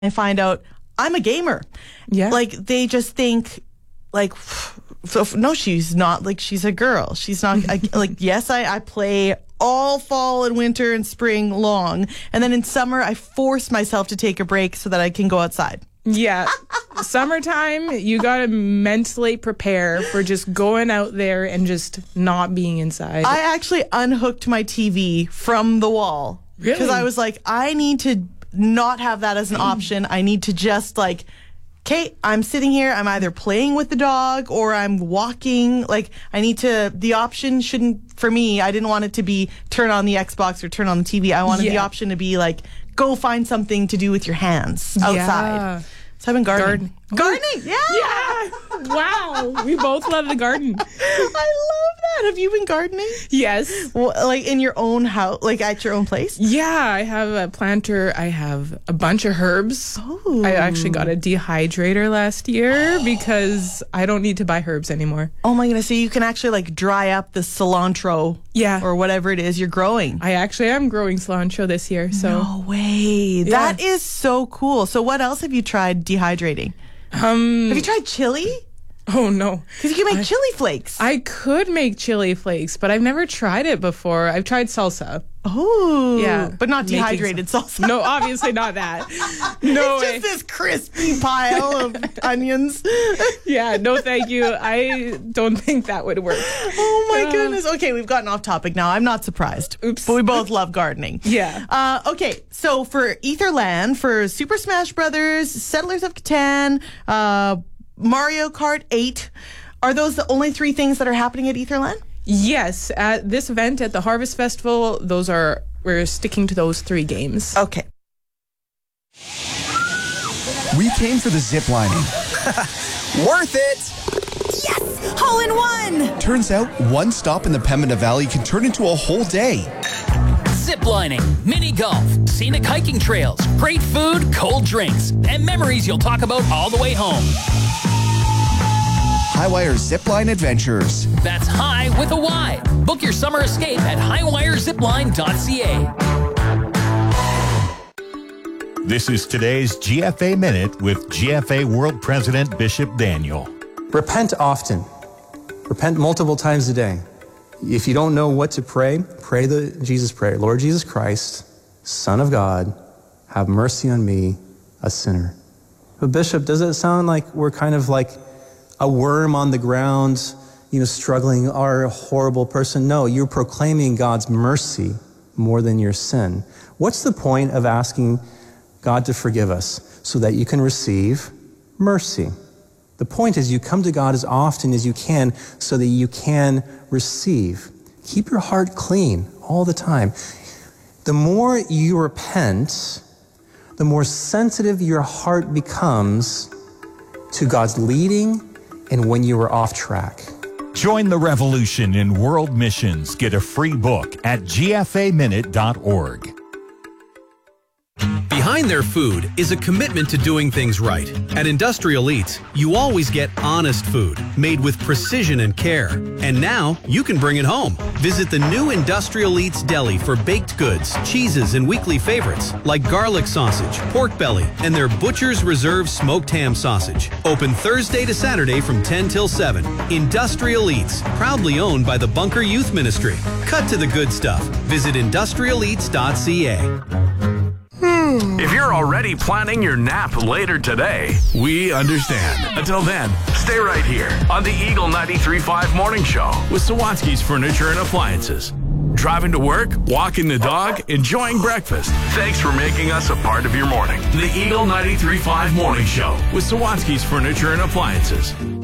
and find out I'm a gamer. Yeah. Like, they just think, like, no, she's not. Like, she's a girl. She's not, like, yes, I play all fall and winter and spring long. And then in summer, I force myself to take a break so that I can go outside. Yeah. Summertime, you got to mentally prepare for just going out there and just not being inside. I actually unhooked my TV from the wall. Really? Because I was like, I need to not have that as an option. I need to just, like, okay, I'm sitting here. I'm either playing with the dog or I'm walking. Like, I need to, the option shouldn't, for me, I didn't want it to be turn on the Xbox or turn on the TV. I wanted the option to be like, go find something to do with your hands outside. Yeah. So I've been gardening. Gardening, yeah. Yeah. Wow. We both love the garden. I love that. Have you been gardening? Yes. Well, like in your own house, like at your own place? Yeah, I have a planter. I have a bunch of herbs. Oh. I actually got a dehydrator last year because I don't need to buy herbs anymore. Oh my goodness. So you can actually like dry up the cilantro. Yeah. Or whatever it is you're growing. I actually am growing cilantro this year. So. No way. That is so cool. So what else have you tried dehydrating? Have you tried chili? Oh, no. Because you can make chili flakes. I could make chili flakes, but I've never tried it before. I've tried salsa. Oh. Yeah. But not dehydrated salsa. No, obviously not that. No it's way. just this crispy pile of onions. Yeah, no thank you. I don't think that would work. Oh my goodness. Okay, we've gotten off topic now. I'm not surprised. Oops. But we both love gardening. Yeah. Okay, so for Etherland, for Super Smash Brothers, Settlers of Catan, Mario Kart 8, are those the only 3 things that are happening at Etherland? Yes, at this event at the Harvest Festival, we're sticking to those 3 games. Okay. We came for the zip lining. Worth it! Yes! Hole in one! Turns out one stop in the Pembina Valley can turn into a whole day. Ziplining, mini golf, scenic hiking trails, great food, cold drinks, and memories you'll talk about all the way home. Highwire Zipline Adventures. That's high with a Y. Book your summer escape at highwirezipline.ca. This is today's GFA Minute with GFA World President Bishop Daniel. Repent often. Repent multiple times a day. If you don't know what to pray, pray the Jesus prayer. Lord Jesus Christ, Son of God, have mercy on me, a sinner. But Bishop, does it sound like we're kind of like a worm on the ground, struggling, or a horrible person? No, you're proclaiming God's mercy more than your sin. What's the point of asking God to forgive us? So that you can receive mercy. The point is you come to God as often as you can so that you can receive. Keep your heart clean all the time. The more you repent, the more sensitive your heart becomes to God's leading and when you are off track. Join the revolution in world missions. Get a free book at gfaminute.org. Behind their food is a commitment to doing things right. At Industrial Eats, you always get honest food, made with precision and care. And now, you can bring it home. Visit the new Industrial Eats Deli for baked goods, cheeses, and weekly favorites, like garlic sausage, pork belly, and their Butcher's Reserve smoked ham sausage. Open Thursday to Saturday from 10 till 7. Industrial Eats, proudly owned by the Bunker Youth Ministry. Cut to the good stuff. Visit industrialeats.ca. If you're already planning your nap later today, we understand. Until then, stay right here on the Eagle 93.5 Morning Show with Sawatsky's Furniture and Appliances. Driving to work, walking the dog, enjoying breakfast. Thanks for making us a part of your morning. The Eagle 93.5 Morning Show with Sawatsky's Furniture and Appliances.